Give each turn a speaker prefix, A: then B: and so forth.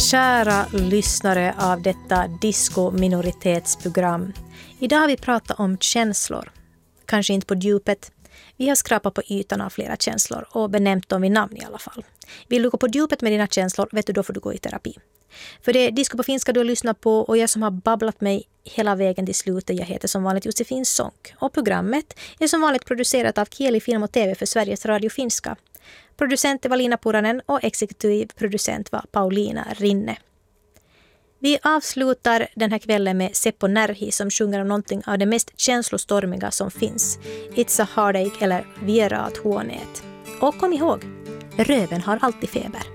A: Kära lyssnare av detta disco-minoritetsprogram. Idag har vi pratat om känslor. Kanske inte på djupet. Vi har skrapat på ytan av flera känslor och benämnt dem vid namn i alla fall. Vill du gå på djupet med dina känslor, vet du, då får du gå i terapi. För det är Disco på finska du har lyssnat på, och jag som har babblat mig hela vägen till slutet, jag heter som vanligt Josefin Sonck. Och programmet är som vanligt producerat av Kieli Film och TV för Sveriges Radio Finska. Producent var Lina Puranen och exekutiv producent var Pauliina Rinne. Vi avslutar den här kvällen med Seppo Närhi som sjunger om någonting av det mest känslostormiga som finns. It's a heartache eller Vieraat huoneet. Och kom ihåg, röven har alltid feber.